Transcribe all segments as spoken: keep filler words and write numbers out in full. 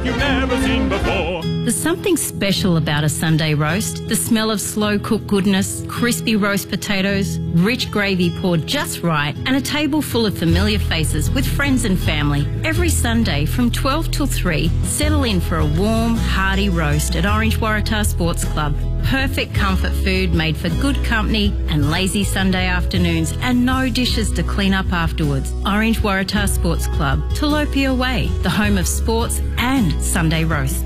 you've never seen before. There's something special about a Sunday roast. The smell of slow-cooked goodness, crispy roast potatoes, rich gravy poured just right, and a table full of familiar faces with friends and family. Every Sunday from twelve till three, settle in for a warm, hearty roast at Orange Waratah Sports Club. Perfect comfort food made for good company and lazy Sunday afternoons, and no dishes to clean up afterwards. Orange Waratah Sports Club, Tilapia Way, the home of sports and Sunday roast.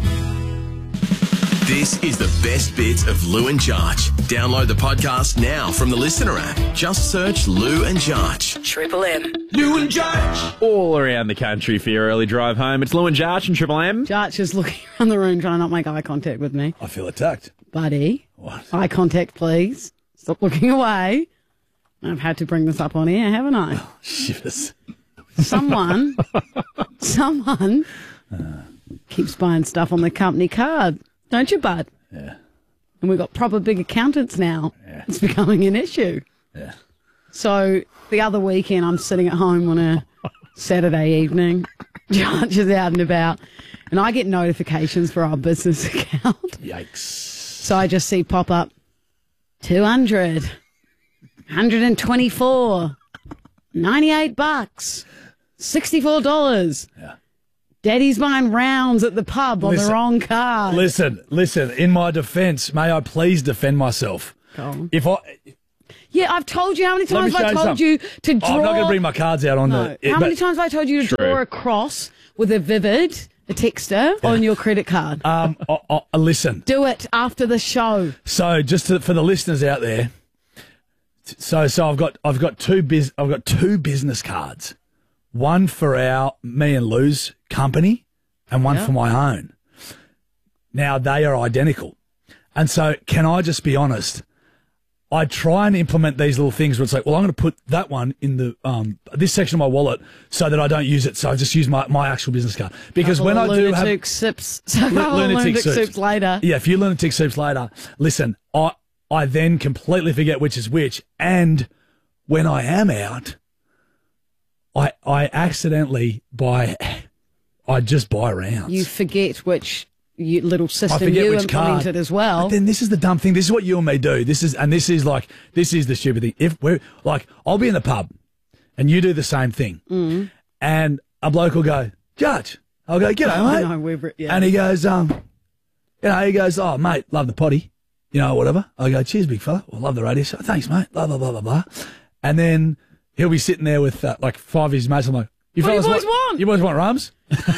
This is the best bits of Lou and Jarch. Download the podcast now from the Listener app. Just search Lou and Jarch. Triple M. Lou and Jarch. All around the country for your early drive home. It's Lou and Jarch and Triple M. Jarch is looking around the room trying to not make eye contact with me. I feel attacked. Buddy. What? Eye contact, please. Stop looking away. I've had to bring this up on air, haven't I? Oh, shivers. Someone, someone uh. keeps buying stuff on the company card. Don't you, bud? Yeah. And we've got proper big accountants now. Yeah. It's becoming an issue. Yeah. So the other weekend, I'm sitting at home on a Saturday evening. Jarch is out and about. And I get notifications for our business account. Yikes. So I just see pop up two hundred, one hundred twenty-four, ninety-eight bucks, sixty-four dollars. Yeah. Daddy's buying rounds at the pub on Listen, the wrong card. Listen, listen. In my defence, may I please defend myself? Go on. If I, Yeah, I've told you how many Let me times show I you told something. you to draw. Oh, I'm not going to bring my cards out on No. the. it- How but- many times have I told you to True. draw a cross with a vivid, a texter, on your credit card? Um, oh, oh, listen. Do it after the show. So, just to, for the listeners out there, t- so so I've got I've got two biz I've got two business cards, one for our me and Lou's company, and one Yeah. for my own. Now they are identical, and so can I just be honest? I try and implement these little things where it's like, well, I'm going to put that one in the um this section of my wallet so that I don't use it. So I just use my, my actual business card because Couple when of I do have lunatic sips, so Lu- lunatic lunatic soups. soups later. Yeah, a few lunatic soups later. Listen, I I then completely forget which is which, and when I am out, I I accidentally buy, I just buy rounds. You forget which you, little I system forget you which implemented card as well. But then this is the dumb thing. This is what you and me do. This is and this is like this is the stupid thing. If we're like, I'll be in the pub, and you do the same thing, Mm. and a bloke will go, Judge. I'll go, g'day, I mate. know, we're, yeah. And he goes, um, you know, he goes, oh, mate, love the potty, you know, whatever. I go, cheers, big fella. Well, love the radio show. Thanks, mate. Blah, blah, blah, blah, blah. And then he'll be sitting there with uh, like five of his mates. I'm like, you What do you fellas boys want? You boys want rums?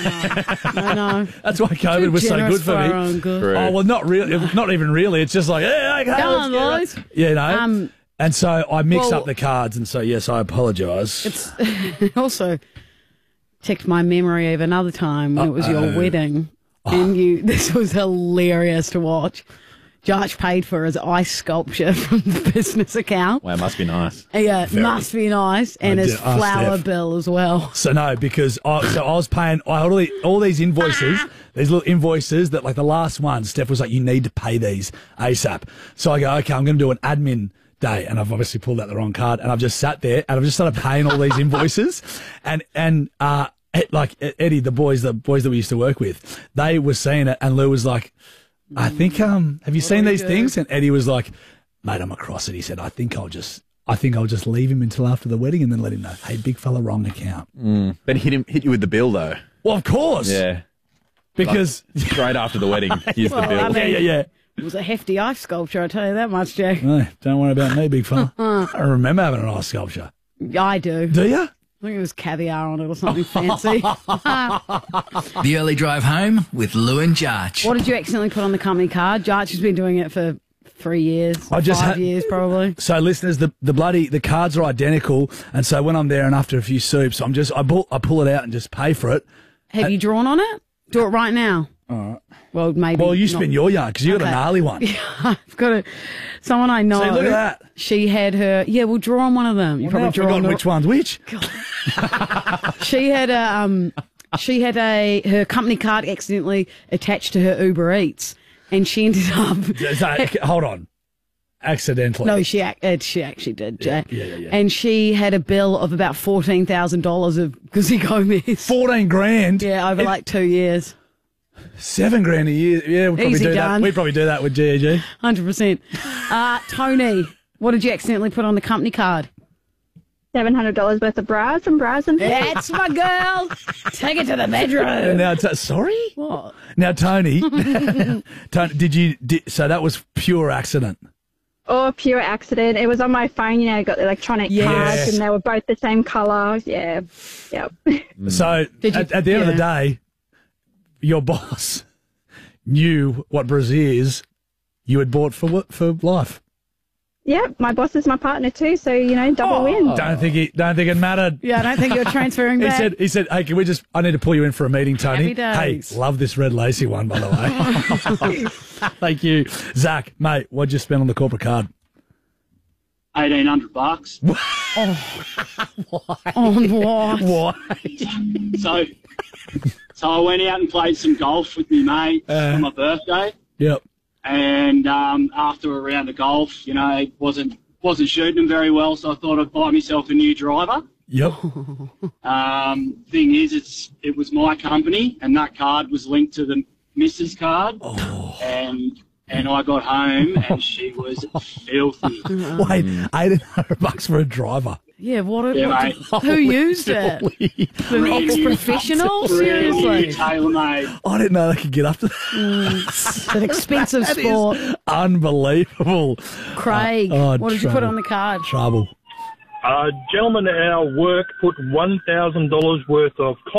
I know. That's why COVID Too was so generous good for for me. our own good. True. Oh, well, not really. Not even really. It's just like, hey, okay, Come let's on, get it." boys. You know? Um, and so I mix well- up the cards. And so, yes, I apologise. It's also ticked my memory of another time when it was your Uh-oh. wedding, and you. This was hilarious to watch. Jarch paid for his ice sculpture from the business account. Wow, must be nice. Yeah, it must be nice, and I his did ask flower Steph. bill as well. So no, because I, so I was paying I had all, the, all these invoices, these little invoices that like the last one, Steph was like, you need to pay these ASAP. So I go, okay, I'm going to do an admin day, and I've obviously pulled out the wrong card, and I've just sat there and I've just started paying all these invoices, and and uh, it, like Eddie, the boys, the boys that we used to work with, they were seeing it, and Lou was like, I think, um, have you seen do we these do? things? And Eddie was like, mate, I'm across it. He said, I think I'll just. I think I'll just leave him until after the wedding and then let him know, hey, big fella, wrong account. Then hit him, hit you with the bill though. Well, of course. Yeah. Because, Straight after the wedding, here's the Well, bill. I mean- yeah, yeah, yeah. It was a hefty ice sculpture, I tell you that much, Jack. No, don't worry about me, big fella. I remember having an ice sculpture. I do. Do you? I think it was caviar on it or something fancy. The early drive home with Lou and Jarch. What did you accidentally put on the company card? Jarch has been doing it for three years, I just five had- years probably. So, listeners, the, the bloody the cards are identical, and so when I'm there and after a few soups, I'm just I pull I pull it out and just pay for it. Have you drawn on it? Do it right now. All right. Well, maybe. Well, you not. spin your yarn because you got Okay. a gnarly one. I've got a someone I know. See, look at that. She had her. Yeah, we'll draw on one of them. You Well, now probably I've draw on forgotten the, which one's which. She had a um, she had a her company card accidentally attached to her Uber Eats, and she ended up. So, hold on. Accidentally. No, she ac- uh, she actually did, Jay. Yeah, yeah, yeah. And she had a bill of about fourteen thousand dollars of Guzzi Gomez. fourteen grand. Yeah, over It- like two years. Seven grand a year. Yeah, we'd probably Easy do done. that. We'd probably do that with G E G. one hundred percent. Uh, Tony, what did you accidentally put on the company card? seven hundred dollars worth of bras and bras and That's my girl. Take it to the bedroom. Now, t- sorry. What? Now, Tony, Tony, did you? Did, so that was pure accident. Oh, pure accident. It was on my phone, you know, I got the electronic Yes. cards and they were both the same colour. Yeah. Yep. So Did you- at, at the end of the yeah. day, your boss knew what brassieres you had bought for for life. Yep. My boss is my partner too, so, you know, double win. Don't think it. Don't think it mattered. Yeah, I don't think you're transferring He back. said, "He said, hey, can we just? I need to pull you in for a meeting, Tony. Happy days. Hey, love this red lacy one, by the way. Thank you, Zach, mate. What'd you spend on the corporate card? eighteen hundred bucks. On what? Why? So, so I went out and played some golf with me mate Uh. on my birthday, Yep. and um, after a round of golf, you know, wasn't wasn't shooting them very well, so I thought I'd buy myself a new driver. Yep. Um, thing is, it's it was my company, and that card was linked to the missus card, Oh. and and I got home and she was filthy. Wait, eighteen hundred bucks for a driver. Yeah, what? Yeah, what mate. did- who used it? An ex-professional? Seriously? Tailor-made. I didn't know they could get up to that. It's an expensive That is sport. unbelievable. Craig, Oh, what did you put trouble. on the card? Trouble. Uh, gentlemen at our work put one thousand dollars worth of